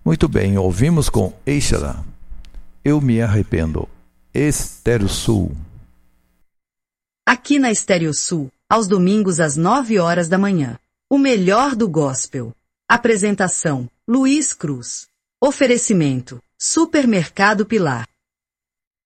Muito bem, ouvimos com Eixala, Eu Me Arrependo, Estéreo Sul. Aqui na Estéreo Sul, aos domingos às 9 horas da manhã. O melhor do gospel. Apresentação, Luiz Cruz. Oferecimento, Supermercado Pilar.